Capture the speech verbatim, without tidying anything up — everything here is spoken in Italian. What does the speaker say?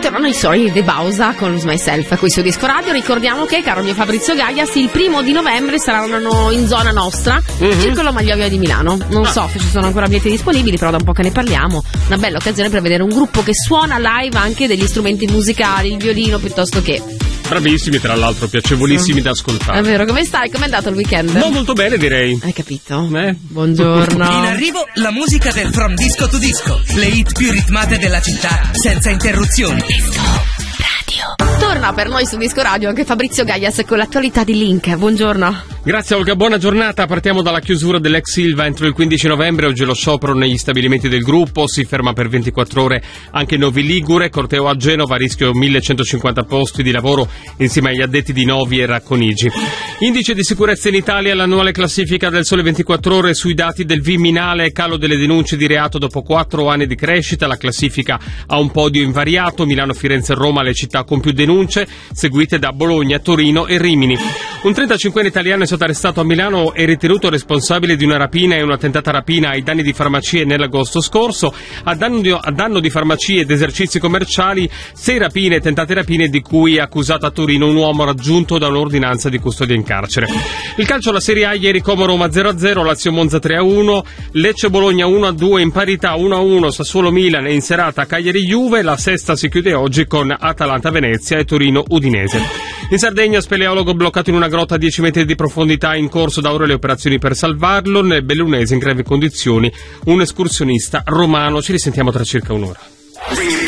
ritornano i Sorry di Bausa con Lose Myself qui su Disco Radio. Ricordiamo che, caro mio Fabrizio Gaias, il primo di novembre saranno in zona nostra, mm-hmm. Circolo Magliovia di Milano. Non ah. so se ci sono ancora biglietti disponibili, però da un po' che ne parliamo. Una bella occasione per vedere un gruppo che suona live anche degli strumenti musicali, il violino piuttosto che... Bravissimi, tra l'altro, piacevolissimi da ascoltare. È vero, come stai? Com'è andato il weekend? No, molto bene, direi. Hai capito? Eh? Buongiorno. In arrivo la musica del From Disco to Disco, le hit più ritmate della città, senza interruzioni. Disco Radio. Torna per noi su Disco Radio anche Fabrizio Gaias con l'attualità di Link. Buongiorno. Grazie Olga, buona giornata. Partiamo dalla chiusura dell'ex Silva entro il quindici novembre. Oggi lo sciopero negli stabilimenti del gruppo, si ferma per ventiquattro ore anche Novi Ligure, corteo a Genova, a rischio millecentocinquanta posti di lavoro insieme agli addetti di Novi e Racconigi. Indice di sicurezza in Italia, l'annuale classifica del Sole ventiquattro Ore sui dati del Viminale, calo delle denunce di reato dopo quattro anni di crescita. La classifica ha un podio invariato, Milano, Firenze e Roma le città con più denunce, seguite da Bologna, Torino e Rimini. Un trentacinquenne italiano è stato arrestato a Milano e ritenuto responsabile di una rapina e una tentata rapina ai danni di farmacie nell'agosto scorso. A danno di, a danno di farmacie ed esercizi commerciali, sei rapine e tentate rapine, di cui è accusato a Torino un uomo raggiunto da un'ordinanza di custodia in carcere. Il calcio alla Serie A, ieri Como Roma zero a zero, Lazio Monza tre a uno, Lecce Bologna uno a due, in parità uno a uno Sassuolo Milan e in serata Cagliari Juve. La sesta si chiude oggi con Atalanta Venezia e Torino Udinese. In Sardegna, speleologo bloccato in una grotta a dieci metri di profondità, in corso da ore le operazioni per salvarlo. Nel Bellunese in gravi condizioni un escursionista romano. Ci risentiamo tra circa un'ora.